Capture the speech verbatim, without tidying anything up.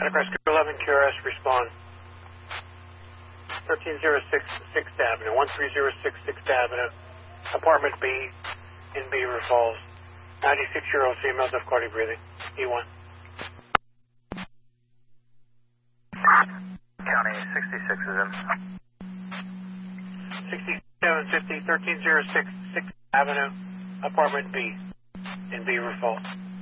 Rescue eleven Q R S, respond. thirteen oh six sixth Avenue, one three oh six sixth Avenue, apartment B in Beaver Falls. ninety-six-year-old female, difficulty breathing. E one. County sixty-six is in. sixty-seven fifty, thirteen oh six sixth Avenue, apartment B in Beaver Falls.